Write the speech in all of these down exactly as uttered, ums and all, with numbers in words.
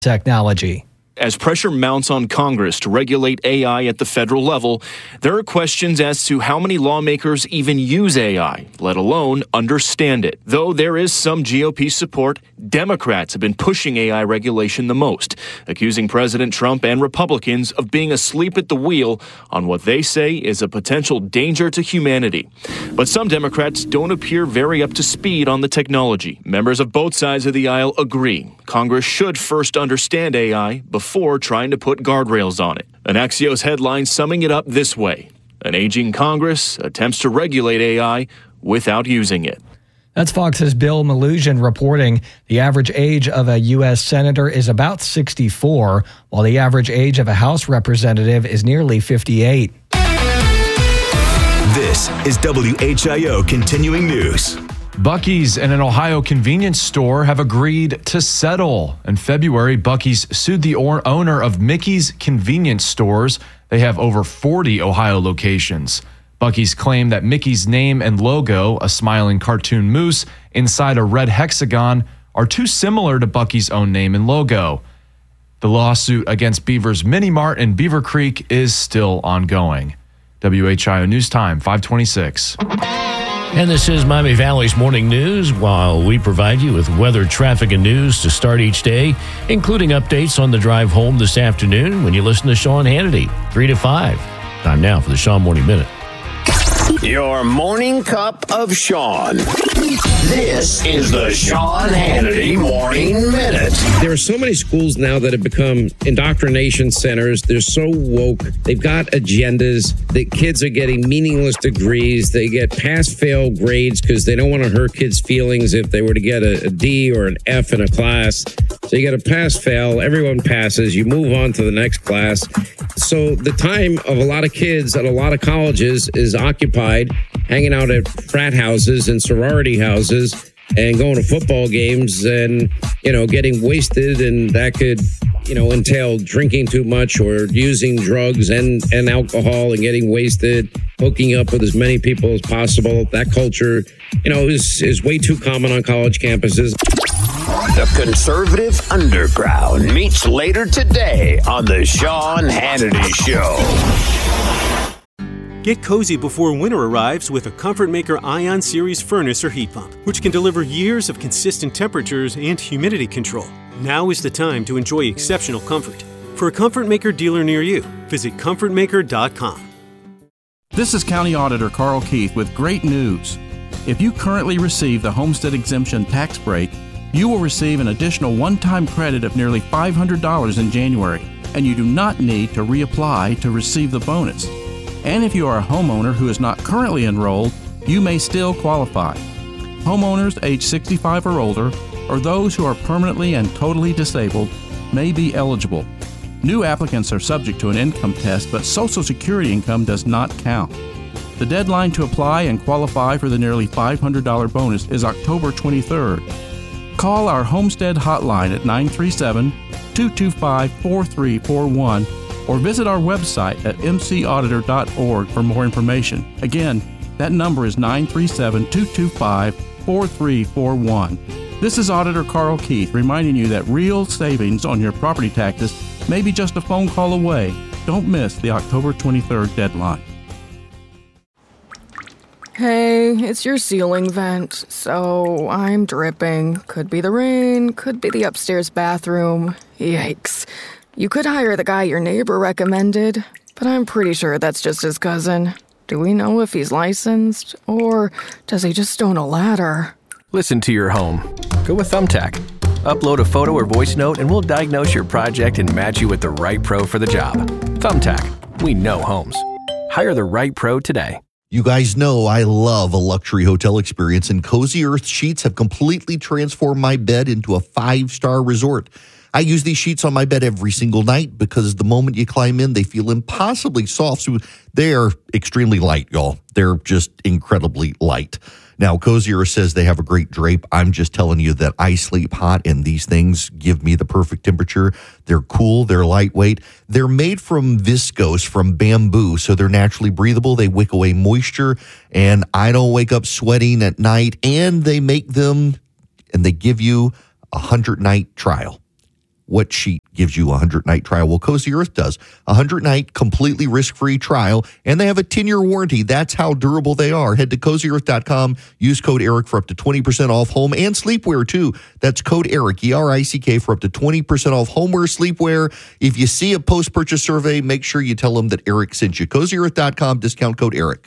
technology. As pressure mounts on Congress to regulate A I at the federal level, there are questions as to how many lawmakers even use A I, let alone understand it. Though there is some G O P support, Democrats have been pushing A I regulation the most, accusing President Trump and Republicans of being asleep at the wheel on what they say is a potential danger to humanity. But some Democrats don't appear very up to speed on the technology. Members of both sides of the aisle agree Congress should first understand A I before trying to put guardrails on it. An Axios headline summing it up this way: an aging Congress attempts to regulate A I without using it. That's Fox's Bill Malugin reporting. The average age of a U S senator is about sixty-four, while the average age of a House representative is nearly fifty-eight. This is W H I O Continuing News. Buc-ee's and an Ohio convenience store have agreed to settle. In February, Buc-ee's sued the owner of Mickey's Convenience Stores. They have over forty Ohio locations. Buc-ee's claim that Mickey's name and logo, a smiling cartoon moose inside a red hexagon, are too similar to Buc-ee's own name and logo. The lawsuit against Beaver's Mini Mart in Beaver Creek is still ongoing. W H I O News Time, five twenty-six. And this is Miami Valley's Morning News, while we provide you with weather, traffic, and news to start each day, including updates on the drive home this afternoon when you listen to Sean Hannity, three to five. Time now for the Sean Morning Minute. Your morning cup of Sean. This is the Sean Hannity Morning Minute. There are so many schools now that have become indoctrination centers. They're so woke. They've got agendas. The kids are getting meaningless degrees. They get pass-fail grades because they don't want to hurt kids' feelings if they were to get a, a D or an F in a class. So you get a pass-fail. Everyone passes. You move on to the next class. So the time of a lot of kids at a lot of colleges is occupied hanging out at frat houses and sorority houses and going to football games and, you know, getting wasted. And that could, you know, entail drinking too much or using drugs and, and alcohol and getting wasted, hooking up with as many people as possible. That culture, you know, is, is way too common on college campuses. The Conservative Underground meets later today on the Sean Hannity Show. Get cozy before winter arrives with a Comfort Maker Ion Series furnace or heat pump, which can deliver years of consistent temperatures and humidity control. Now is the time to enjoy exceptional comfort. For a Comfort Maker dealer near you, visit comfort maker dot com. This is County Auditor Carl Keith with great news. If you currently receive the Homestead Exemption tax break, you will receive an additional one-time credit of nearly five hundred dollars in January, and you do not need to reapply to receive the bonus. And if you are a homeowner who is not currently enrolled, you may still qualify. Homeowners age sixty-five or older, or those who are permanently and totally disabled, may be eligible. New applicants are subject to an income test, but Social Security income does not count. The deadline to apply and qualify for the nearly five hundred dollars bonus is October twenty-third. Call our Homestead hotline at nine three seven, two two five, four three four one or visit our website at m c auditor dot org for more information. Again, that number is nine three seven, two two five, four three four one. This is Auditor Carl Keith reminding you that real savings on your property taxes may be just a phone call away. Don't miss the October twenty-third deadline. Hey, it's your ceiling vent, so I'm dripping. Could be the rain, could be the upstairs bathroom. Yikes. You could hire the guy your neighbor recommended, but I'm pretty sure that's just his cousin. Do we know if he's licensed, or does he just own a ladder? Listen to your home. Go with Thumbtack. Upload a photo or voice note and we'll diagnose your project and match you with the right pro for the job. Thumbtack. We know homes. Hire the right pro today. You guys know I love a luxury hotel experience, and Cozy Earth sheets have completely transformed my bed into a five-star resort. I use these sheets on my bed every single night because the moment you climb in, they feel impossibly soft. So they are extremely light, y'all. They're just incredibly light. Now, Cozy Earth says they have a great drape. I'm just telling you that I sleep hot, and these things give me the perfect temperature. They're cool. They're lightweight. They're made from viscose, from bamboo, so they're naturally breathable. They wick away moisture, and I don't wake up sweating at night. And they make them, and they give you a hundred-night trial. what sheet gives you a one hundred night trial? Well, Cozy Earth does. A one hundred night completely risk-free trial, and they have a ten year warranty. That's how durable they are. Head to cozy earth dot com. Use code ERIC for up to twenty percent off home and sleepwear, too. That's code ERIC, E R I C K, for up to twenty percent off homeware, sleepwear. If you see a post-purchase survey, make sure you tell them that Eric sent you. cozy earth dot com, discount code ERIC.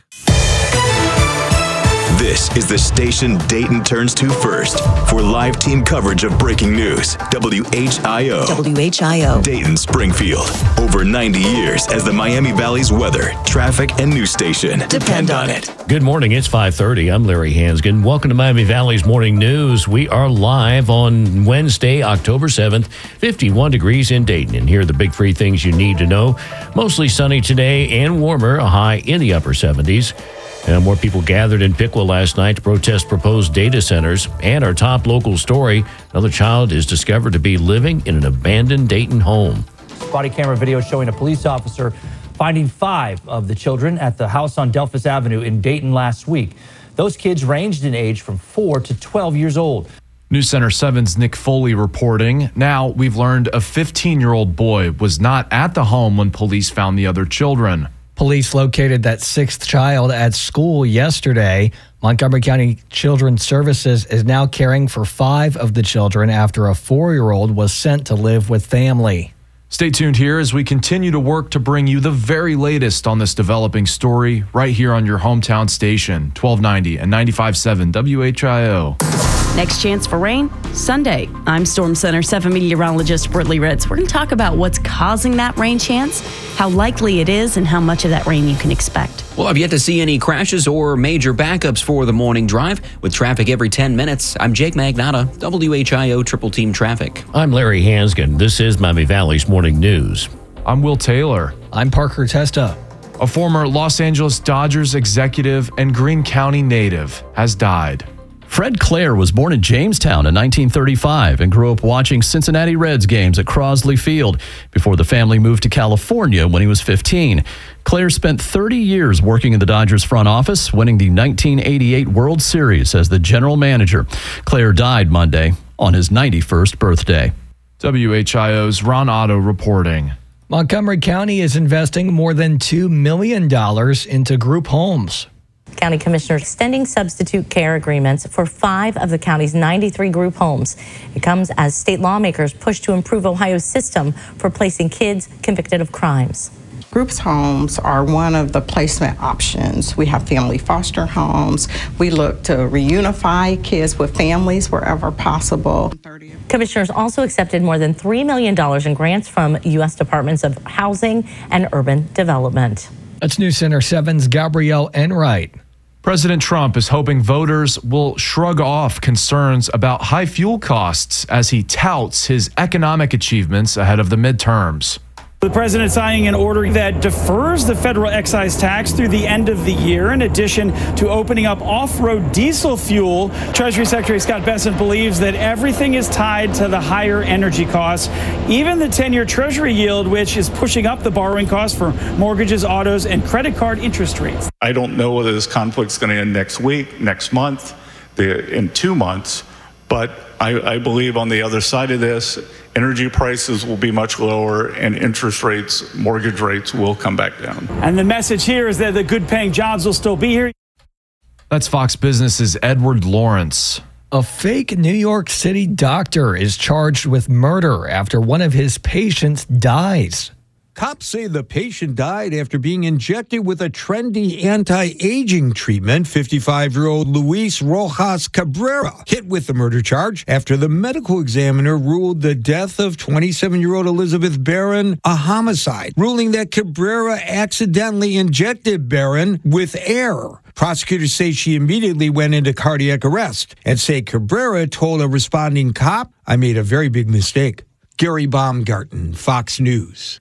This is the station Dayton turns to first for live team coverage of breaking news. W H I O. W H I O. Dayton, Springfield. Over ninety years as the Miami Valley's weather, traffic, and news station. Depend on it. Good morning. It's five thirty. I'm Larry Hansgen. Welcome to Miami Valley's Morning News. We are live on Wednesday, October seventh, fifty-one degrees in Dayton. And here are the big three things you need to know. Mostly sunny today and warmer, a high in the upper seventies. And more people gathered in Piqua last night to protest proposed data centers. And our top local story, another child is discovered to be living in an abandoned Dayton home. Body camera video showing a police officer finding five of the children at the house on Delphus Avenue in Dayton last week. Those kids ranged in age from four to twelve years old. News Center seven's Nick Foley reporting. Now we've learned a fifteen-year-old boy was not at the home when police found the other children. Police located that sixth child at school yesterday. Montgomery County Children's Services is now caring for five of the children after a four-year-old was sent to live with family. Stay tuned here as we continue to work to bring you the very latest on this developing story right here on your hometown station, twelve ninety and ninety-five point seven W H I O. Next chance for rain, Sunday. I'm Storm Center seven meteorologist Brittany Ritz. We're going to talk about what's causing that rain chance, how likely it is, and how much of that rain you can expect. Well, I've yet to see any crashes or major backups for the morning drive. With traffic every ten minutes, I'm Jake Magnotta, W H I O Triple Team Traffic. I'm Larry Hansgen. This is Miami Valley's Morning News. I'm Will Taylor. I'm Parker Testa. A former Los Angeles Dodgers executive and Greene County native has died. Fred Clare was born in Jamestown in nineteen thirty-five and grew up watching Cincinnati Reds games at Crosley Field before the family moved to California when he was fifteen. Clare spent thirty years working in the Dodgers front office, winning the nineteen eighty-eight World Series as the general manager. Clare died Monday on his ninety-first birthday. W H I O's Ron Otto reporting. Montgomery County is investing more than two million dollars into group homes. County Commissioner extending substitute care agreements for five of the county's ninety-three group homes. It comes as state lawmakers push to improve Ohio's system for placing kids convicted of crimes. Groups homes are one of the placement options. We have family foster homes. We look to reunify kids with families wherever possible. Commissioners also accepted more than three million dollars in grants from U S Departments of Housing and Urban Development. That's News Center seven's Gabrielle Enright. President Trump is hoping voters will shrug off concerns about high fuel costs as he touts his economic achievements ahead of the midterms. The president signing an order that defers the federal excise tax through the end of the year, in addition to opening up off-road diesel fuel. Treasury Secretary Scott Bessent believes that everything is tied to the higher energy costs, even the ten-year Treasury yield, which is pushing up the borrowing costs for mortgages, autos, and credit card interest rates. I don't know whether this conflict's going to end next week, next month, the, in two months, but I, I believe on the other side of this, energy prices will be much lower and interest rates, mortgage rates will come back down. And the message here is that the good paying jobs will still be here. That's Fox Business's Edward Lawrence. A fake New York City doctor is charged with murder after one of his patients dies. Cops say the patient died after being injected with a trendy anti-aging treatment. fifty-five-year-old Luis Rojas Cabrera hit with the murder charge after the medical examiner ruled the death of twenty-seven-year-old Elizabeth Barron a homicide, ruling that Cabrera accidentally injected Barron with air. Prosecutors say she immediately went into cardiac arrest and say Cabrera told a responding cop, "I made a very big mistake." Gary Baumgarten, Fox News.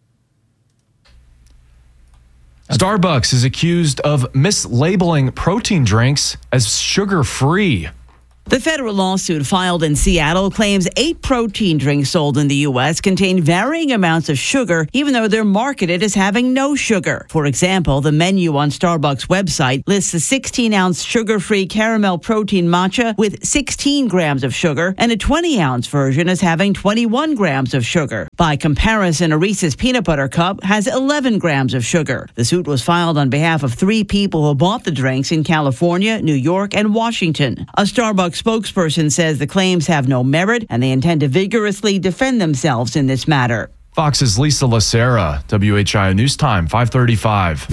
Starbucks is accused of mislabeling protein drinks as sugar-free. The federal lawsuit filed in Seattle claims eight protein drinks sold in the U S contain varying amounts of sugar, even though they're marketed as having no sugar. For example, the menu on Starbucks' website lists a sixteen-ounce sugar-free caramel protein matcha with sixteen grams of sugar and a twenty-ounce version as having twenty-one grams of sugar. By comparison, a Reese's peanut butter cup has eleven grams of sugar. The suit was filed on behalf of three people who bought the drinks in California, New York, and Washington. A Starbucks spokesperson says the claims have no merit and they intend to vigorously defend themselves in this matter. Fox's Lisa Lacera, W H I O News Time, five thirty-five.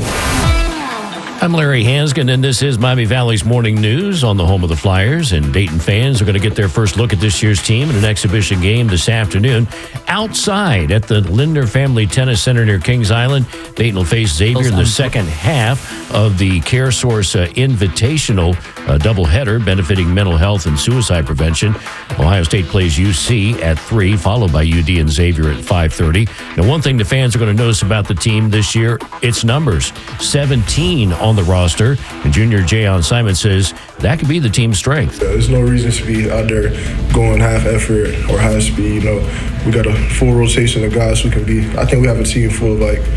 I'm Larry Hansgen, and this is Miami Valley's Morning News on the home of the Flyers. And Dayton fans are going to get their first look at this year's team in an exhibition game this afternoon outside at the Lindner Family Tennis Center near Kings Island. Dayton will face Xavier in the second half of the CareSource uh, Invitational uh, doubleheader benefiting mental health and suicide prevention. Ohio State plays U C at three, followed by U D and Xavier at five thirty. Now, one thing the fans are going to notice about the team this year, its numbers. seventeen on the roster, and junior Jayon Simon says that could be the team's strength. There's no reason to be out there going half effort or high speed. You know, we got a full rotation of guys who can be. I think we have a team full of like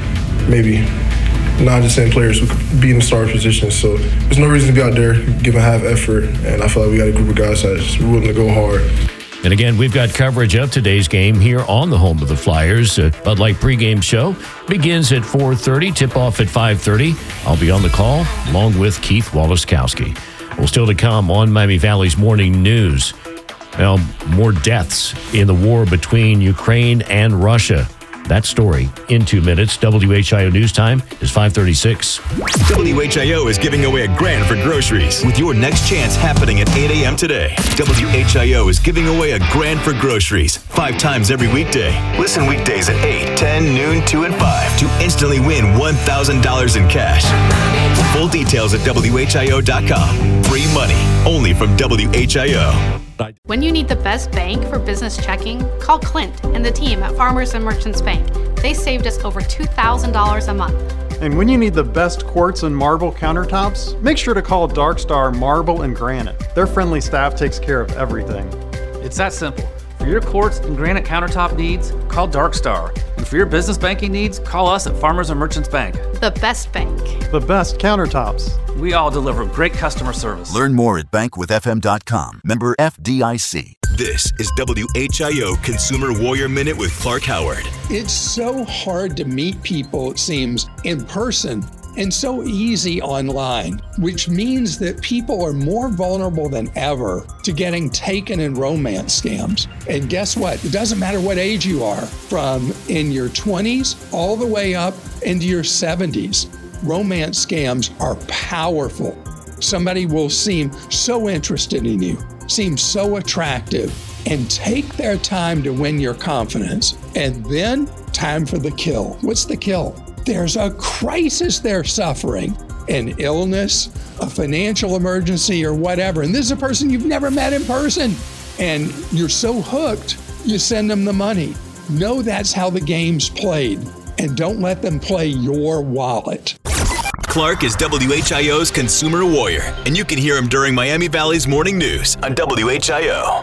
maybe nine to ten players who could be in the starting position. So there's no reason to be out there giving half effort, and I feel like we got a group of guys that's willing to go hard. And again, we've got coverage of today's game here on the home of the Flyers. Uh, Bud Light pregame show begins at four thirty, tip-off at five thirty. I'll be on the call along with Keith Wallace-Kowski. Well, still to come on Miami Valley's Morning News. Well, more deaths in the war between Ukraine and Russia. That story in two minutes. W H I O News Time is five thirty-six. W H I O is giving away a grand for groceries with your next chance happening at eight a.m. today. W H I O is giving away a grand for groceries five times every weekday. Listen weekdays at eight, ten, noon, two, and five to instantly win one thousand dollars in cash. Full details at W H I O dot com. Free money only from W H I O. When you need the best bank for business checking, call Clint and the team at Farmers and Merchants Bank. They saved us over two thousand dollars a month. And when you need the best quartz and marble countertops, make sure to call Dark Star Marble and Granite. Their friendly staff takes care of everything. It's that simple. For your quartz and granite countertop needs, call Dark Star. And for your business banking needs, call us at Farmers and Merchants Bank. The best bank. The best countertops. We all deliver great customer service. Learn more at bank with f m dot com. Member F D I C. This is W H I O Consumer Warrior Minute with Clark Howard. It's so hard to meet people, it seems, in person, and so easy online, which means that people are more vulnerable than ever to getting taken in romance scams. And guess what? It doesn't matter what age you are, from in your twenties all the way up into your seventies. Romance scams are powerful. Somebody will seem so interested in you, seem so attractive, and take their time to win your confidence. And then, time for the kill. What's the kill? There's a crisis they're suffering, an illness, a financial emergency, or whatever. And this is a person you've never met in person. And you're so hooked, you send them the money. Know that's how the game's played. And don't let them play your wallet. Clark is W H I O's Consumer Warrior, and you can hear him during Miami Valley's Morning News on W H I O.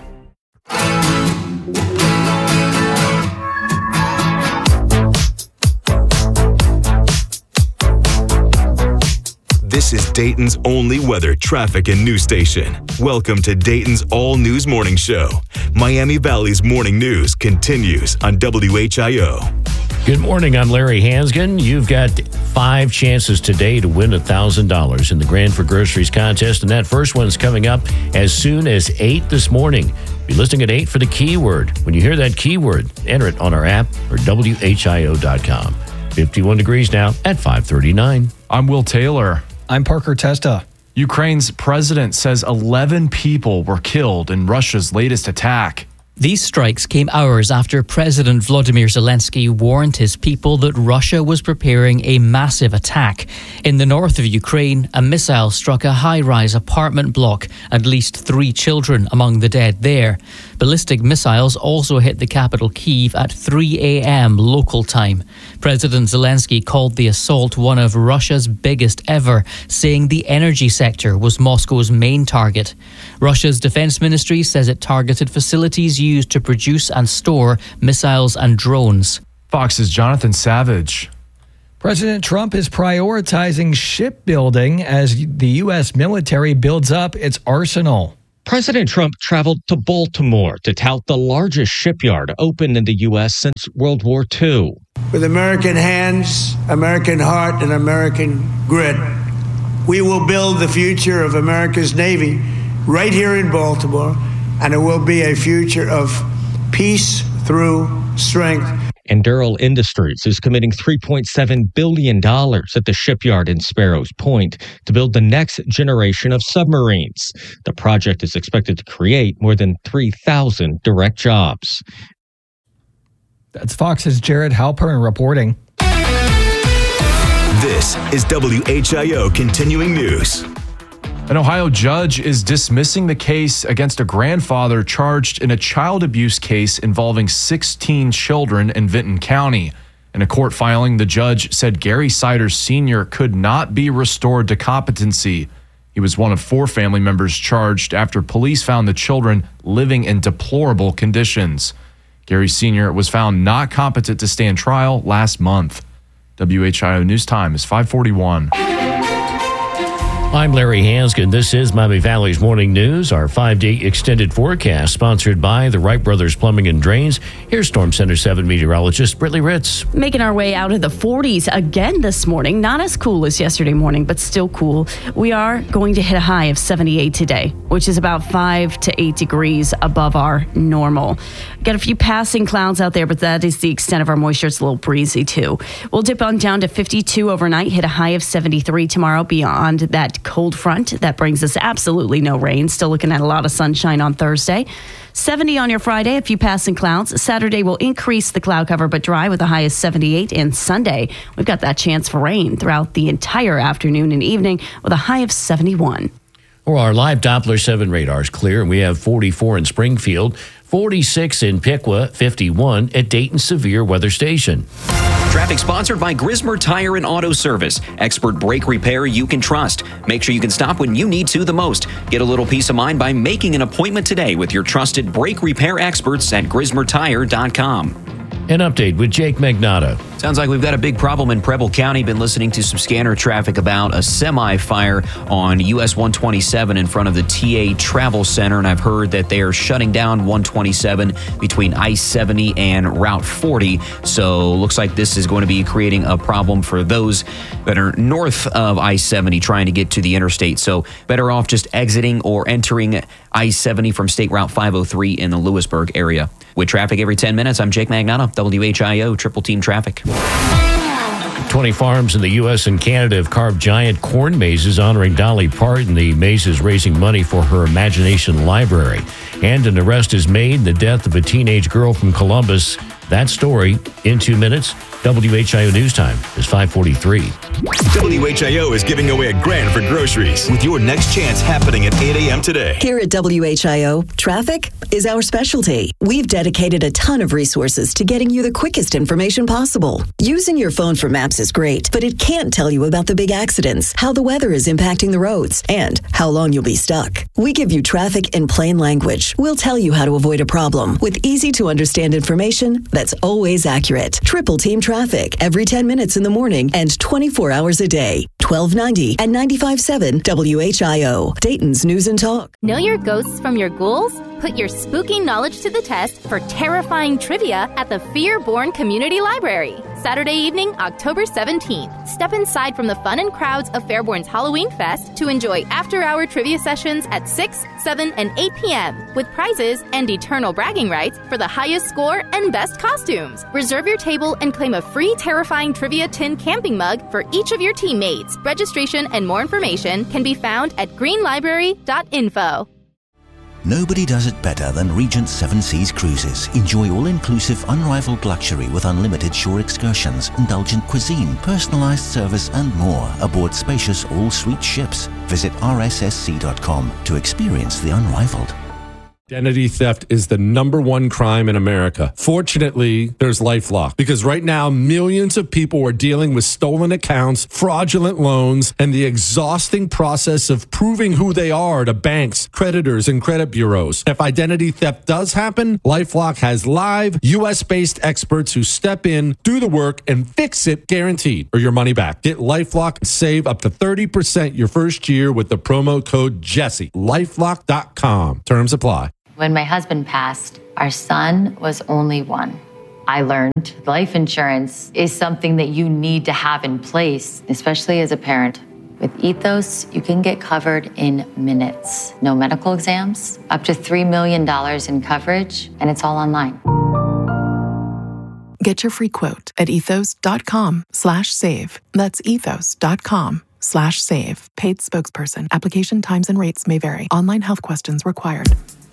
This is Dayton's only weather, traffic, and news station. Welcome to Dayton's All News Morning Show. Miami Valley's Morning News continues on W H I O. Good morning, I'm Larry Hansgen. You've got five chances today to win one thousand dollars in the Grand for Groceries contest, and that first one's coming up as soon as eight this morning. Be listening at eight for the keyword. When you hear that keyword, enter it on our app or W H I O dot com. fifty-one degrees now at five thirty-nine. I'm Will Taylor. I'm Parker Testa. Ukraine's president says eleven people were killed in Russia's latest attack. These strikes came hours after President Volodymyr Zelensky warned his people that Russia was preparing a massive attack. In the north of Ukraine, a missile struck a high-rise apartment block, at least three children among the dead there. Ballistic missiles also hit the capital Kyiv at three a.m. local time. President Zelensky called the assault one of Russia's biggest ever, saying the energy sector was Moscow's main target. Russia's defense ministry says it targeted facilities used to produce and store missiles and drones. Fox's Jonathan Savage. President Trump is prioritizing shipbuilding as the U S military builds up its arsenal. President Trump traveled to Baltimore to tout the largest shipyard opened in the U S since World War Two. With American hands, American heart, and American grit, we will build the future of America's Navy right here in Baltimore, and it will be a future of peace through strength. Anduril Industries is committing three point seven billion dollars at the shipyard in Sparrows Point to build the next generation of submarines. The project is expected to create more than three thousand direct jobs. That's Fox's Jared Halpern reporting. This is W H I O Continuing News. An Ohio judge is dismissing the case against a grandfather charged in a child abuse case involving sixteen children in Vinton County. In a court filing, the judge said Gary Siders Senior could not be restored to competency. He was one of four family members charged after police found the children living in deplorable conditions. Gary Senior was found not competent to stand trial last month. W H I O News Time is five forty-one. I'm Larry Hanskin. This is Miami Valley's Morning News, our five-day extended forecast sponsored by the Wright Brothers Plumbing and Drains. Here's Storm Center seven meteorologist Brittany Ritz. Making our way out of the forties again this morning. Not as cool as yesterday morning, but still cool. We are going to hit a high of seventy-eight today, which is about five to eight degrees above our normal. Got a few passing clouds out there, but that is the extent of our moisture. It's a little breezy too. We'll dip on down to fifty-two overnight, hit a high of seventy-three tomorrow beyond that cold front. That brings us absolutely no rain. Still looking at a lot of sunshine on Thursday. seventy on your Friday, a few passing clouds. Saturday will increase the cloud cover but dry with a high of seventy-eight. And Sunday, we've got that chance for rain throughout the entire afternoon and evening with a high of seventy-one. Well, our live Doppler seven radar is clear, and we have forty-four in Springfield, forty-six in Piqua, fifty-one at Dayton Severe Weather Station. Traffic sponsored by Grismer Tire and Auto Service. Expert brake repair you can trust. Make sure you can stop when you need to the most. Get a little peace of mind by making an appointment today with your trusted brake repair experts at grismer tire dot com. An update with Jake Magnotta. Sounds like we've got a big problem in Preble County. Been listening to some scanner traffic about a semi-fire on U S one twenty-seven in front of the T A Travel Center, and I've heard that they are shutting down one twenty-seven between I seventy and Route forty. So looks like this is going to be creating a problem for those that are north of I seventy trying to get to the interstate. So better off just exiting or entering I seventy from State Route five oh three in the Lewisburg area. With traffic every ten minutes, I'm Jake Magnotta, W H I O Triple Team Traffic. twenty farms in the U S and Canada have carved giant corn mazes honoring Dolly Parton. The maze is raising money for her Imagination Library. And an arrest is made in the death of a teenage girl from Columbus. That story in two minutes. W H I O News Time is five forty-three. W H I O is giving away a grand for groceries with your next chance happening at eight a.m. today. Here at W H I O, traffic is our specialty. We've dedicated a ton of resources to getting you the quickest information possible. Using your phone for maps is great, but it can't tell you about the big accidents, how the weather is impacting the roads, and how long you'll be stuck. We give you traffic in plain language. We'll tell you how to avoid a problem with easy to understand information that's always accurate. Triple Team Traffic every ten minutes in the morning and twenty-four hours a day. twelve ninety and ninety-five point seven W H I O, Dayton's News and Talk. Know your ghosts from your ghouls? Put your spooky knowledge to the test for terrifying trivia at the Fear-Born Community Library. Saturday evening, October seventeenth. Step inside from the fun and crowds of Fairborn's Halloween Fest to enjoy after-hour trivia sessions at six, seven, and eight p.m. with prizes and eternal bragging rights for the highest score and best costumes. Reserve your table and claim a free Terrifying Trivia Tin camping mug for each of your teammates. Registration and more information can be found at green library dot info. Nobody does it better than Regent Seven Seas Cruises. Enjoy all-inclusive, unrivaled luxury with unlimited shore excursions, indulgent cuisine, personalized service, and more aboard spacious all-suite ships. Visit R S S C dot com to experience the unrivaled. Identity theft is the number one crime in America. Fortunately, there's LifeLock, because right now millions of people are dealing with stolen accounts, fraudulent loans, and the exhausting process of proving who they are to banks, creditors, and credit bureaus. If identity theft does happen, LifeLock has live U S-based experts who step in, do the work, and fix it guaranteed, or your money back. Get LifeLock and save up to thirty percent your first year with the promo code Jesse. LifeLock dot com. Terms apply. When my husband passed, our son was only one. I learned life insurance is something that you need to have in place, especially as a parent. With Ethos, you can get covered in minutes. No medical exams, up to three million dollars in coverage, and it's all online. Get your free quote at ethos.com slash save. That's ethos.com slash save. Paid spokesperson. Application times and rates may vary. Online health questions required.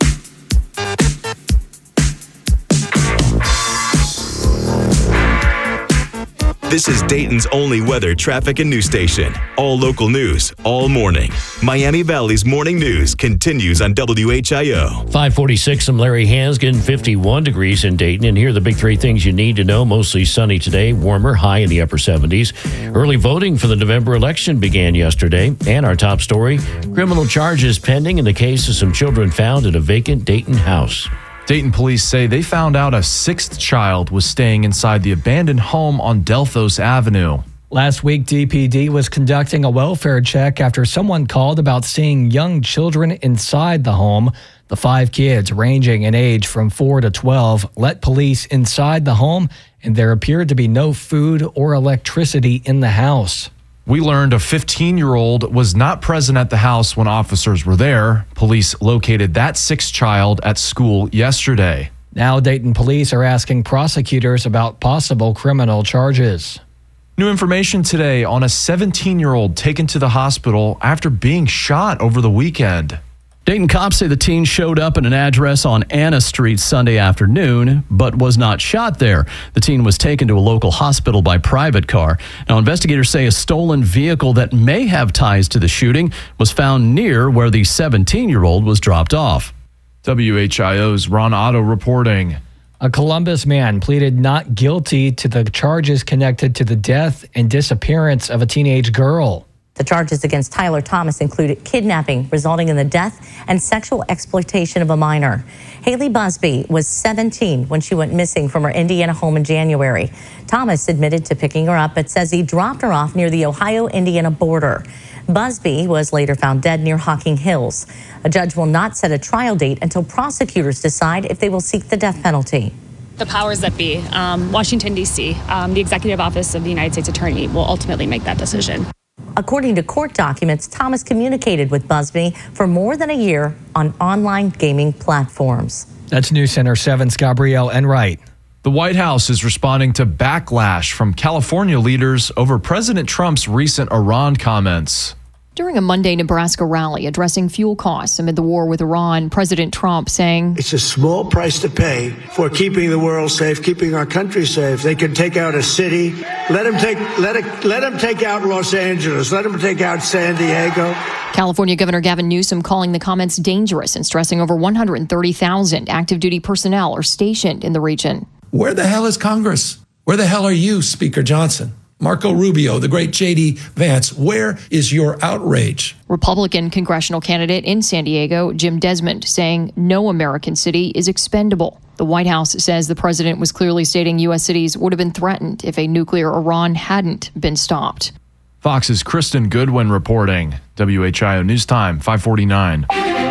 This is Dayton's only weather, traffic, and news station. All local news, all morning. Miami Valley's morning news continues on W H I O. five forty-six, I'm Larry Hansgen, fifty-one degrees in Dayton. And here are the big three things you need to know. Mostly sunny today, warmer, high in the upper seventies. Early voting for the November election began yesterday. And our top story, criminal charges pending in the case of some children found in a vacant Dayton house. Dayton police say they found out a sixth child was staying inside the abandoned home on Delphos Avenue. Last week, D P D was conducting a welfare check after someone called about seeing young children inside the home. The five kids, ranging in age from four to twelve, let police inside the home, and there appeared to be no food or electricity in the house. We learned a fifteen-year-old was not present at the house when officers were there. Police located that sixth child at school yesterday. Now Dayton police are asking prosecutors about possible criminal charges. New information today on a seventeen-year-old taken to the hospital after being shot over the weekend. Dayton cops say the teen showed up at an address on Anna Street Sunday afternoon, but was not shot there. The teen was taken to a local hospital by private car. Now, investigators say a stolen vehicle that may have ties to the shooting was found near where the seventeen-year-old was dropped off. W H I O's Ron Otto reporting. A Columbus man pleaded not guilty to the charges connected to the death and disappearance of a teenage girl. The charges against Tyler Thomas included kidnapping, resulting in the death and sexual exploitation of a minor. Haley Busby was seventeen when she went missing from her Indiana home in January. Thomas admitted to picking her up, but says he dropped her off near the Ohio-Indiana border. Busby was later found dead near Hocking Hills. A judge will not set a trial date until prosecutors decide if they will seek the death penalty. The powers that be, um, Washington, D C, um, the Executive Office of the United States Attorney will ultimately make that decision. According to court documents, Thomas communicated with Busby for more than a year on online gaming platforms. That's News Center seven's Gabrielle Enright. The White House is responding to backlash from California leaders over President Trump's recent Iran comments. During a Monday Nebraska rally addressing fuel costs amid the war with Iran, President Trump saying, "It's a small price to pay for keeping the world safe, keeping our country safe. They can take out a city. Let them take let it, let them take out Los Angeles. Let them take out San Diego." California Governor Gavin Newsom calling the comments dangerous and stressing over one hundred thirty thousand active duty personnel are stationed in the region. Where the hell is Congress? Where the hell are you, Speaker Johnson? Marco Rubio, the great J D Vance, where is your outrage? Republican congressional candidate in San Diego, Jim Desmond, saying no American city is expendable. The White House says the president was clearly stating U S cities would have been threatened if a nuclear Iran hadn't been stopped. Fox's Kristen Goodwin reporting. W H I O News Time, five forty-nine.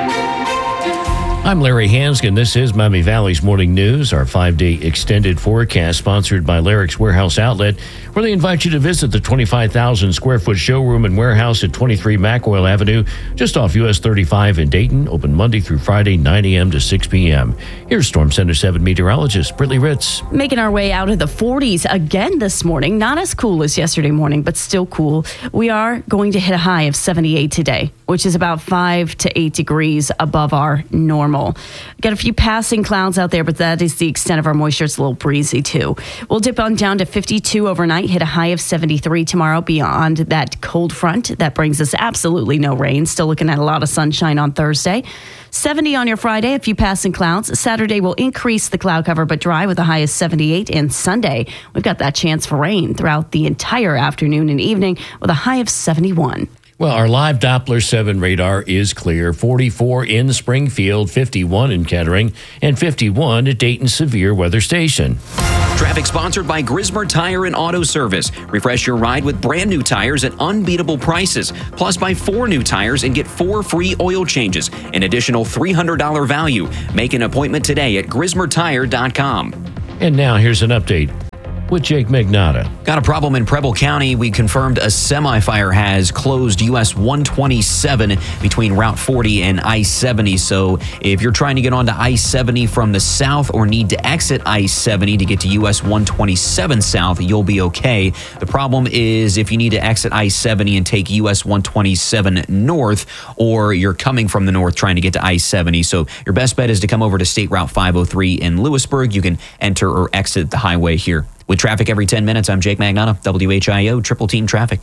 I'm Larry Hansgen. This is Miami Valley's Morning News, our five-day extended forecast sponsored by Larrick's Warehouse Outlet, where they invite you to visit the twenty-five thousand square foot showroom and warehouse at twenty-three McOil Avenue, just off U S thirty-five in Dayton, open Monday through Friday, nine a.m. to six p.m. Here's Storm Center seven meteorologist Brittany Ritz. Making our way out of the forties again this morning. Not as cool as yesterday morning, but still cool. We are going to hit a high of seventy-eight today, which is about five to eight degrees above our normal. Got a few passing clouds out there, but that is the extent of our moisture. It's a little breezy too. We'll dip on down to fifty-two overnight, hit a high of seventy-three tomorrow beyond that cold front. That brings us absolutely no rain. Still looking at a lot of sunshine on Thursday. seventy on your Friday, a few passing clouds. Saturday will increase the cloud cover but dry with a high of seventy-eight. And Sunday, we've got that chance for rain throughout the entire afternoon and evening with a high of seventy-one. Well, our live Doppler seven radar is clear. forty-four in Springfield, fifty-one in Kettering, and fifty-one at Dayton Severe Weather Station. Traffic sponsored by Grismer Tire and Auto Service. Refresh your ride with brand new tires at unbeatable prices. Plus, buy four new tires and get four free oil changes. An additional three hundred dollars value. Make an appointment today at grismer tire dot com. And now here's an update with Jake Magnotta. Got a problem in Preble County. We confirmed a semi-fire has closed U S one twenty-seven between Route forty and I seventy. So if you're trying to get onto I seventy from the south or need to exit I seventy to get to U S one twenty-seven south, you'll be okay. The problem is if you need to exit I seventy and take U S one twenty-seven north, or you're coming from the north trying to get to I seventy. So your best bet is to come over to State Route five oh three in Lewisburg. You can enter or exit the highway here. With traffic every ten minutes, I'm Jake Magnotta, W H I O Triple Team Traffic.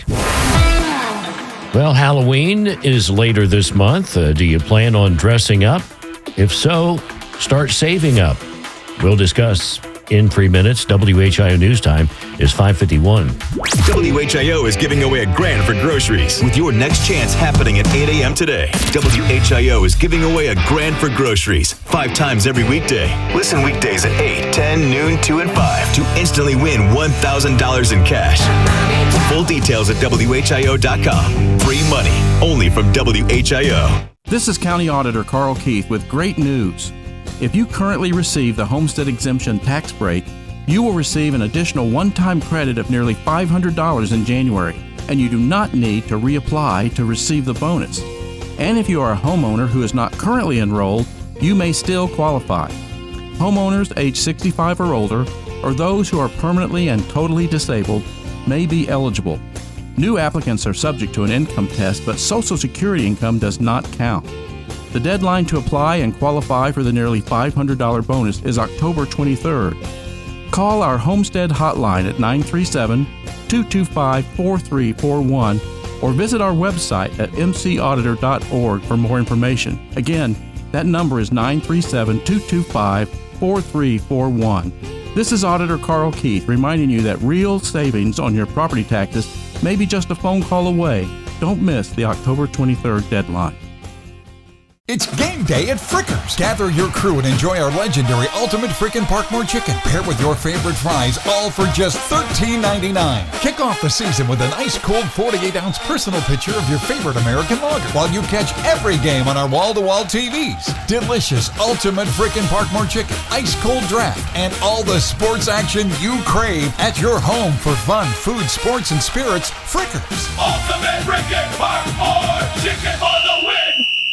Well, Halloween is later this month. Uh, do you plan on dressing up? If so, start saving up. We'll discuss in three minutes. W H I O News Time is five fifty-one. W H I O is giving away a grand for groceries with your next chance happening at eight a.m. today. W H I O is giving away a grand for groceries five times every weekday. Listen weekdays at eight, ten, noon, two, and five to instantly win one thousand dollars in cash. Full details at W H I O dot com. Free money only from W H I O. This is County Auditor Carl Keith with great news. If you currently receive the Homestead Exemption tax break, you will receive an additional one-time credit of nearly five hundred dollars in January, and you do not need to reapply to receive the bonus. And if you are a homeowner who is not currently enrolled, you may still qualify. Homeowners age sixty-five or older, or those who are permanently and totally disabled, may be eligible. New applicants are subject to an income test, but Social Security income does not count. The deadline to apply and qualify for the nearly five hundred dollars bonus is October twenty-third. Call our Homestead hotline at nine three seven, two two five, four three four one or visit our website at m c auditor dot org for more information. Again, that number is nine three seven, two two five, four three four one. This is Auditor Carl Keith reminding you that real savings on your property taxes may be just a phone call away. Don't miss the October twenty-third deadline. It's game day at Frickers. Gather your crew and enjoy our legendary Ultimate Frickin' Parkmore Chicken, paired with your favorite fries, all for just thirteen ninety-nine. Kick off the season with an ice-cold forty-eight ounce personal picture of your favorite American lager, while you catch every game on our wall-to-wall T Vs. Delicious Ultimate Frickin' Parkmore Chicken, ice-cold draft, and all the sports action you crave at your home for fun, food, sports, and spirits. Frickers. Ultimate Frickin' Parkmore Chicken for the win!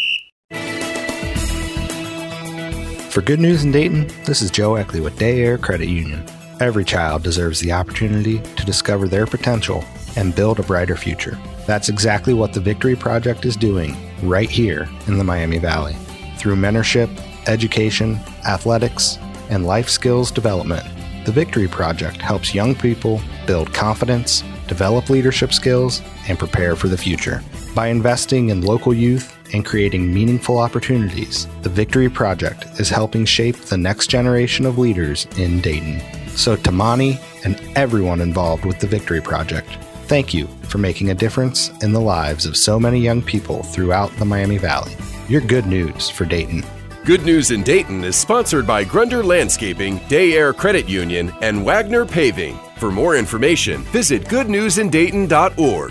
For Good News in Dayton, this is Joe Eckley with Day Air Credit Union. Every child deserves the opportunity to discover their potential and build a brighter future. That's exactly what the Victory Project is doing right here in the Miami Valley. Through mentorship, education, athletics, and life skills development, the Victory Project helps young people build confidence, develop leadership skills, and prepare for the future. By investing in local youth and creating meaningful opportunities, the Victory Project is helping shape the next generation of leaders in Dayton. So to Monty and everyone involved with the Victory Project, thank you for making a difference in the lives of so many young people throughout the Miami Valley. You're good news for Dayton. Good News in Dayton is sponsored by Grunder Landscaping, Day Air Credit Union, and Wagner Paving. For more information, visit good news in dayton dot org.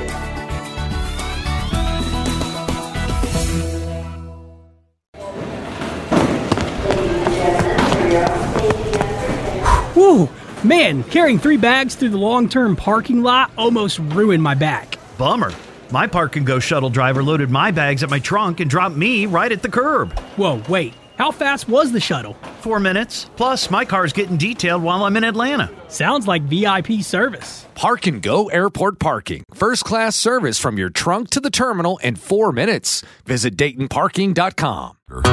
Whew, man, carrying three bags through the long-term parking lot almost ruined my back. Bummer. My park and go shuttle driver loaded my bags at my trunk and dropped me right at the curb. Whoa, wait. How fast was the shuttle? Four minutes. Plus, my car's getting detailed while I'm in Atlanta. Sounds like V I P service. Park and Go Airport Parking. First class service from your trunk to the terminal in four minutes. Visit Dayton Parking dot com.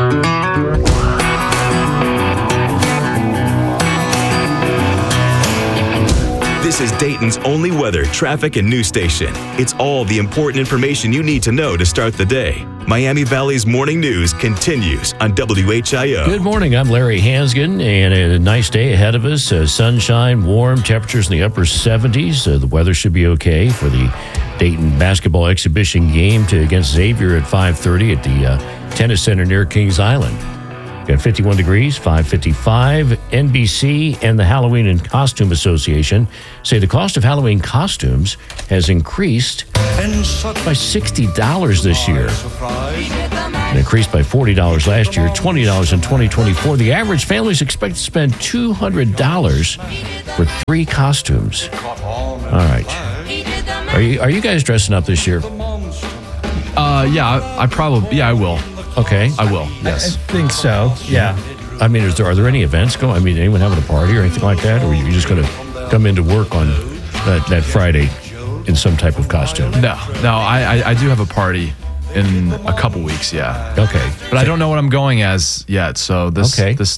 This is Dayton's only weather, traffic, and news station. It's all the important information you need to know to start the day. Miami Valley's morning news continues on W H I O. Good morning. I'm Larry Hansgen, and a nice day ahead of us. Uh, sunshine, warm, temperatures in the upper seventies. Uh, the weather should be okay for the Dayton basketball exhibition game to against Xavier at five thirty at the uh, Tennis Center near Kings Island. Got fifty-one degrees, five fifty-five. N B C and the Halloween and Costume Association say the cost of Halloween costumes has increased by sixty dollars this year. It increased by forty dollars last year, twenty dollars in twenty twenty-four. The average family is expected to spend two hundred dollars for three costumes. All right. Are you, are you guys dressing up this year? Uh, yeah, I, I probably, yeah, I will. Okay. I will, yes. I think so, yeah. I mean, is there, are there any events going? I mean, anyone having a party or anything like that? Or are you just going to come into work on that, that Friday in some type of costume? No, no, I, I, I do have a party in a couple weeks, yeah. Okay. But I don't know what I'm going as yet, so this, Okay. this